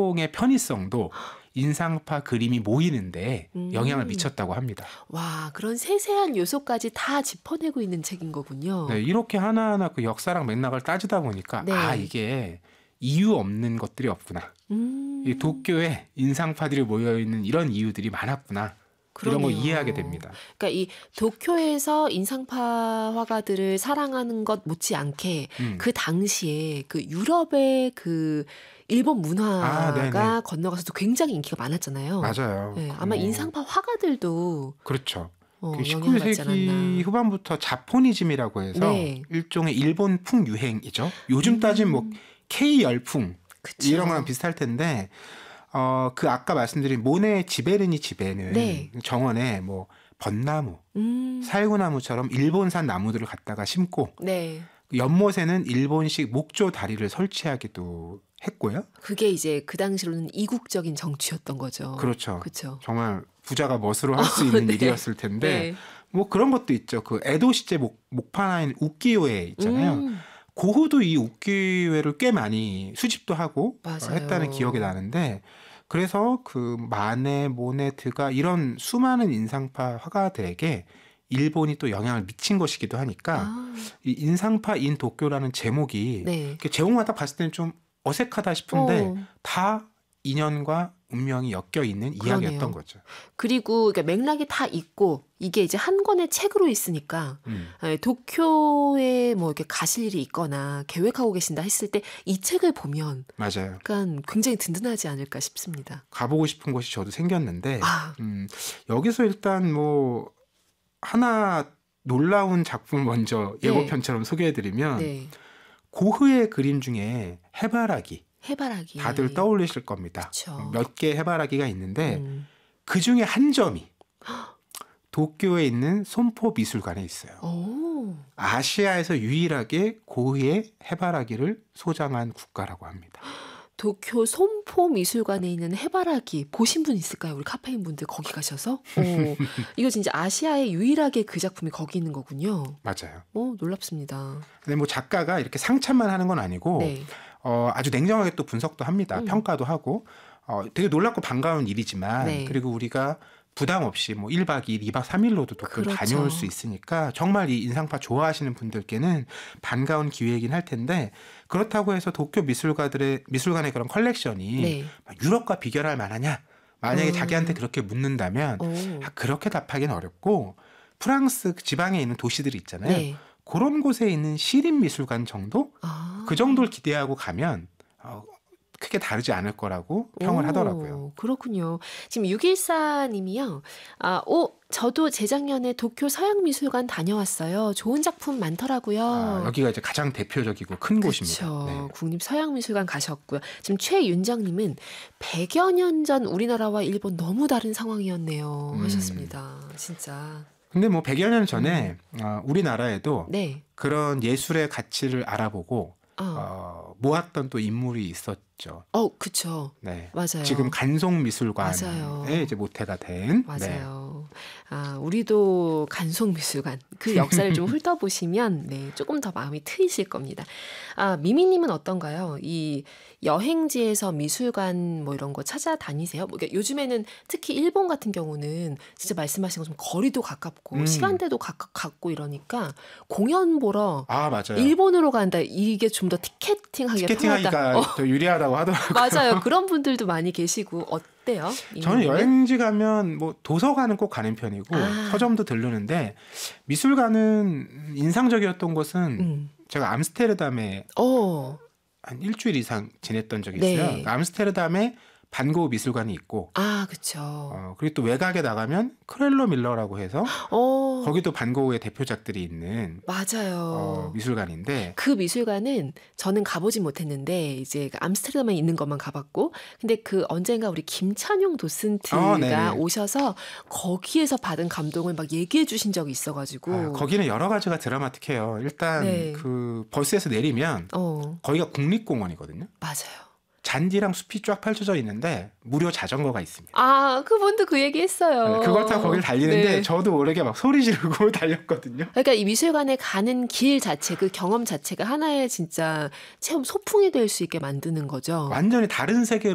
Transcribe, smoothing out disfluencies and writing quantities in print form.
활동의 편의성도 인상파 그림이 모이는데 영향을 미쳤다고 합니다. 와, 그런 세세한 요소까지 다 짚어내고 있는 책인 거군요. 네, 이렇게 하나하나 그 역사랑 맥락을 따지다 보니까 네. 아, 이게 이유 없는 것들이 없구나. 이 도쿄에 인상파들이 모여있는 이런 이유들이 많았구나. 이런 거 그러네요. 이해하게 됩니다. 그러니까 이 도쿄에서 인상파 화가들을 사랑하는 것 못지않게 그 당시에 그 유럽의 그 일본 문화가 건너가서도 굉장히 인기가 많았잖아요. 맞아요. 네, 아마 인상파 화가들도 그렇죠. 그 영향을 받지 19세기 않았나. 후반부터 자포니즘이라고 해서 네. 일종의 일본풍 유행이죠. 요즘 따지면 뭐 K 열풍 그쵸. 이런 거랑 비슷할 텐데 그 아까 말씀드린 모네 지베르니 지베는 네. 정원에 뭐 벚나무, 살구나무처럼 일본산 나무들을 갖다가 심고 네. 연못에는 일본식 목조 다리를 설치하기도 했고요. 그게 이제 그 당시로는 이국적인 정치였던 거죠. 그렇죠. 그렇죠. 정말 부자가 멋으로 할 수 있는 네. 일이었을 텐데 네. 뭐 그런 것도 있죠. 그 에도 시제 목판화인 우키요에 있잖아요. 고흐도 이 우키요에를 꽤 많이 수집도 하고 맞아요. 했다는 기억이 나는데 그래서 그 마네, 모네, 드가 이런 수많은 인상파 화가들에게 일본이 또 영향을 미친 것이기도 하니까 이 인상파인 도쿄라는 제목이 네. 이렇게 제목만 딱 봤을 때는 좀 어색하다 싶은데 다 인연과 운명이 엮여 있는 이야기였던 거죠. 그리고 그러니까 맥락이 다 있고 이게 이제 한 권의 책으로 있으니까 도쿄에 뭐 이렇게 가실 일이 있거나 계획하고 계신다 했을 때 이 책을 보면 맞아요. 약간 굉장히 든든하지 않을까 싶습니다. 가보고 싶은 곳이 저도 생겼는데 아. 여기서 일단 뭐 하나 놀라운 작품을 먼저 예고편처럼 소개해드리면 네. 고흐의 그림 중에 해바라기 해바라기. 다들 떠올리실 겁니다. 그쵸. 몇 개 해바라기가 있는데 그 중에 한 점이 도쿄에 있는 손포 미술관에 있어요. 오. 아시아에서 유일하게 고흐의 해바라기를 소장한 국가라고 합니다. 도쿄 손포 미술관에 있는 해바라기 보신 분 있을까요? 우리 카페인 분들 거기 가셔서? 이거 진짜 아시아에 유일하게 그 작품이 거기 있는 거군요. 맞아요. 놀랍습니다. 근데 뭐 작가가 이렇게 상찬만 하는 건 아니고 네. 아주 냉정하게 또 분석도 합니다. 평가도 하고 되게 놀랍고 반가운 일이지만 네. 그리고 우리가 부담 없이 뭐 1박 2일, 2박 3일로도 도쿄를 그렇죠. 다녀올 수 있으니까 정말 이 인상파 좋아하시는 분들께는 반가운 기회이긴 할 텐데 그렇다고 해서 도쿄 미술관의 그런 컬렉션이 네. 유럽과 비교할 만하냐? 만약에 자기한테 그렇게 묻는다면 그렇게 답하기는 어렵고 프랑스 지방에 있는 도시들이 있잖아요. 네. 그런 곳에 있는 시립미술관 정도? 그 정도를 기대하고 가면 크게 다르지 않을 거라고 평을 하더라고요. 그렇군요. 지금 614님이요. 저도 재작년에 도쿄 서양미술관 다녀왔어요. 좋은 작품 많더라고요. 여기가 이제 가장 대표적이고 큰 곳입니다. 그렇죠. 네. 국립서양미술관 가셨고요. 지금 최윤정님은 100여 년 전 우리나라와 일본 너무 다른 상황이었네요. 하셨습니다. 진짜. 근데 뭐 100여 년 전에 우리나라에도 네. 그런 예술의 가치를 알아보고 모았던 또 인물이 있었죠. 그쵸. 네. 맞아요. 지금 간송미술관에 맞아요. 이제 모태가 된. 맞아요. 우리도 간송미술관 그 역사를 좀 훑어보시면 조금 더 마음이 트이실 겁니다. 미미님은 어떤가요? 이 여행지에서 미술관 뭐 이런 거 찾아다니세요? 그러니까 요즘에는 특히 일본 같은 경우는 진짜 말씀하신 것처럼 거리도 가깝고 시간대도 같고 이러니까 공연 보러 맞아요. 일본으로 간다. 이게 좀 더 티켓팅하기가 더 유리하다고 하더라고요. 맞아요. 그런 분들도 많이 계시고 어때요? 저는 여행지 가면 뭐 도서관은 꼭 가는 편이고 서점도 들르는데 미술관은 인상적이었던 것은 제가 암스테르담에 한 일주일 이상 지냈던 적이 있어요. 네. 그러니까 암스테르담에 반고흐 미술관이 있고 그렇죠. 그리고 또 외곽에 나가면 크렐로 밀러라고 해서 거기도 반고흐의 대표작들이 있는 맞아요. 미술관인데 그 미술관은 저는 가보진 못했는데 이제 암스테르담에 있는 것만 가봤고 근데 그 언젠가 우리 김찬용 도슨트가 오셔서 거기에서 받은 감동을 막 얘기해 주신 적이 있어가지고 거기는 여러 가지가 드라마틱해요. 일단 그 버스에서 내리면 거기가 국립공원이거든요. 맞아요. 잔디랑 숲이 쫙 펼쳐져 있는데 무료 자전거가 있습니다. 그분도 그 얘기 했어요. 네, 그걸 타고 거기를 달리는데 저도 모르게 막 소리 지르고 달렸거든요. 그러니까 이 미술관에 가는 길 자체, 그 경험 자체가 하나의 진짜 체험 소풍이 될 수 있게 만드는 거죠. 완전히 다른 세계로